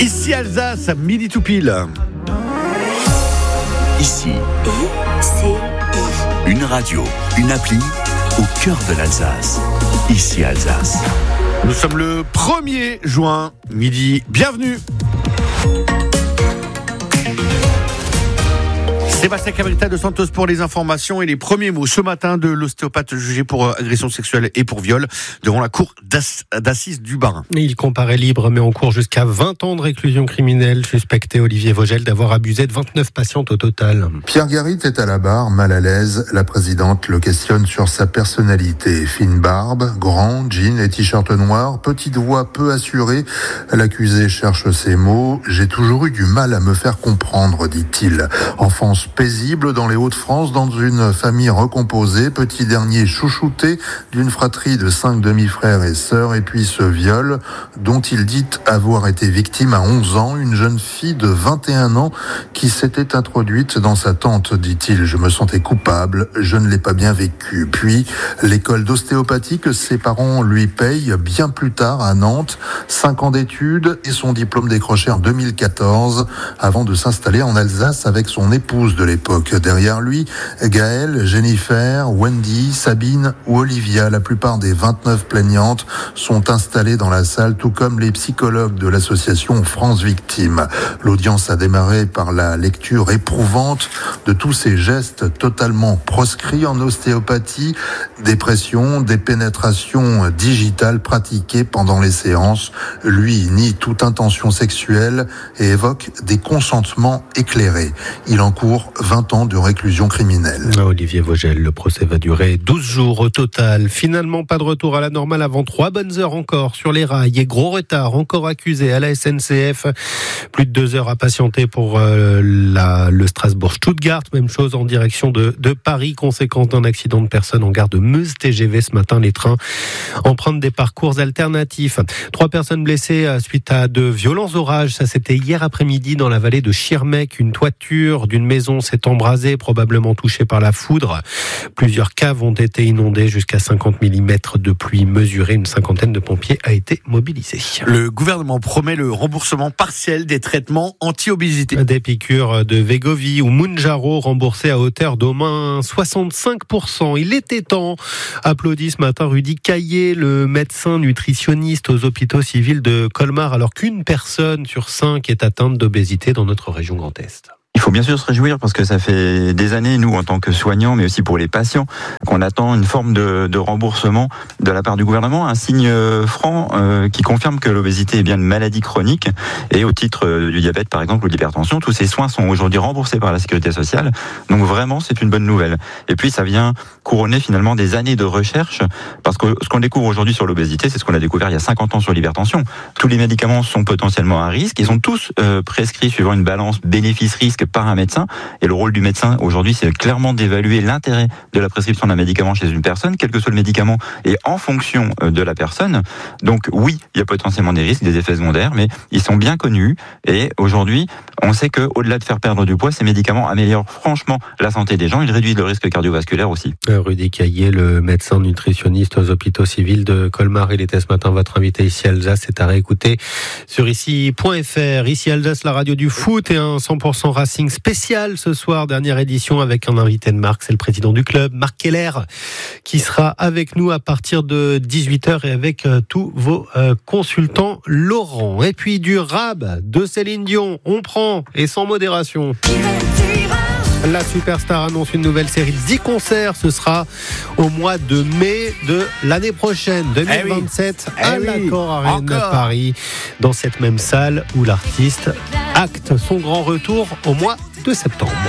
Ici Alsace, midi tout pile. Ici, une radio, une appli au cœur de l'Alsace. Ici Alsace. Nous sommes le 1er juin, midi. Bienvenue. Sébastien Cabrita de Santos pour les informations et les premiers mots ce matin de l'ostéopathe jugé pour agression sexuelle et pour viol devant la cour d'assises du Bas-Rhin. Il comparaît libre mais encourt jusqu'à 20 ans de réclusion criminelle. Suspecté Olivier Vogel d'avoir abusé de 29 patientes au total. Pierre Garit est à la barre, mal à l'aise. La présidente le questionne sur sa personnalité. Fine barbe, grand, jean et t-shirt noir, petite voix peu assurée. L'accusé cherche ses mots. J'ai toujours eu du mal à me faire comprendre, dit-il. Enfance paisible dans les Hauts-de-France, dans une famille recomposée, petit dernier chouchouté d'une fratrie de 5 demi-frères et sœurs, et puis ce viol dont il dit avoir été victime à 11 ans, une jeune fille de 21 ans qui s'était introduite dans sa tente, dit-il. Je me sentais coupable, je ne l'ai pas bien vécu. Puis l'école d'ostéopathie que ses parents lui payent bien plus tard à Nantes, 5 ans d'études et son diplôme décroché en 2014 avant de s'installer en Alsace avec son épouse de l'époque. Derrière lui, Gaëlle, Jennifer, Wendy, Sabine ou Olivia. La plupart des 29 plaignantes sont installées dans la salle, tout comme les psychologues de l'association France Victimes. L'audience a démarré par la lecture éprouvante de tous ces gestes totalement proscrits en ostéopathie, des pressions, des pénétrations digitales pratiquées pendant les séances. Lui nie toute intention sexuelle et évoque des consentements éclairés. Il encourt 20 ans de réclusion criminelle. Olivier Vogel, le procès va durer 12 jours au total. Finalement, pas de retour à la normale avant 3 bonnes heures encore sur les rails. Et gros retard encore accusé à la SNCF. Plus de 2 heures à patienter pour le Strasbourg-Stuttgart. Même chose en direction de Paris, conséquence d'un accident de personnes en gare de Meuse TGV ce matin. Les trains empruntent des parcours alternatifs. 3 personnes blessées suite à de violents orages. Ça, c'était hier après-midi dans la vallée de Schirmeck. Une toiture d'une maison s'est embrasée, probablement touchée par la foudre. Plusieurs caves ont été inondées, jusqu'à 50 mm de pluie mesurée. Une cinquantaine de pompiers a été mobilisée. Le gouvernement promet le remboursement partiel des traitements anti-obésité. Des piqûres de Wegovy ou Mounjaro remboursées à hauteur d'au moins 65%. Il était temps, applaudit ce matin Rudy Caillé, le médecin nutritionniste aux hôpitaux civils de Colmar, alors qu'une personne sur 5 est atteinte d'obésité dans notre région Grand Est. Il faut bien sûr se réjouir parce que ça fait des années, nous, en tant que soignants, mais aussi pour les patients, qu'on attend une forme de remboursement de la part du gouvernement, un signe franc qui confirme que l'obésité est bien une maladie chronique. Et au titre du diabète, par exemple, ou de l'hypertension, tous ces soins sont aujourd'hui remboursés par la sécurité sociale. Donc vraiment, c'est une bonne nouvelle. Et puis, ça vient couronner finalement des années de recherche, parce que ce qu'on découvre aujourd'hui sur l'obésité, c'est ce qu'on a découvert il y a 50 ans sur l'hypertension. Tous les médicaments sont potentiellement à risque. Ils sont tous prescrits suivant une balance bénéfice-risque par un médecin, et le rôle du médecin aujourd'hui, c'est clairement d'évaluer l'intérêt de la prescription d'un médicament chez une personne, quel que soit le médicament, et en fonction de la personne. Donc oui, il y a potentiellement des risques, des effets secondaires, mais ils sont bien connus, et aujourd'hui, on sait que au-delà de faire perdre du poids, ces médicaments améliorent franchement la santé des gens, ils réduisent le risque cardiovasculaire aussi. Rudy Caillé, le médecin nutritionniste aux hôpitaux civils de Colmar, il était ce matin votre invité ici à Alsace, c'est à réécouter sur ici.fr. Ici Alsace, la radio du foot, et un 100% Racing spécial ce soir, dernière édition avec un invité de marque, c'est le président du club, Marc Keller, qui sera avec nous à partir de 18h et avec tous vos consultants Laurent. Et puis du rab de Céline Dion, on prend et sans modération. La superstar annonce une nouvelle série de 10 concerts. Ce sera au mois de mai de l'année prochaine, 2027, à l'Accor Arena de Paris, dans cette même salle où l'artiste acte son grand retour au mois de septembre.